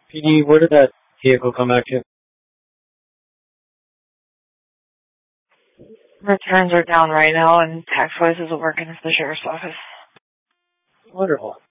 PD, where did that vehicle come back to? Returns are down right now, and tax-wise isn't working at the sheriff's office. Wonderful.